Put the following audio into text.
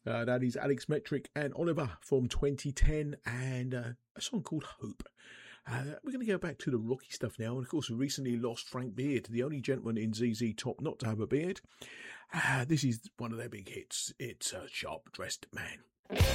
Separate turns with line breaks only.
That is Alex Metric and Oliver from 2010 and a song called Hope. We're going to go back to the rocky stuff now. And of course, we recently lost Frank Beard, the only gentleman in ZZ Top not to have a beard. This is one of their big hits. It's a Sharp Dressed Man.